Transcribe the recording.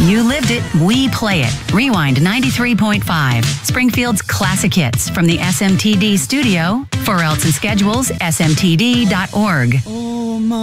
You lived it, we play it. Rewind 93.5. Springfield's classic hits from the SMTD studio. For else and schedules, smtd.org.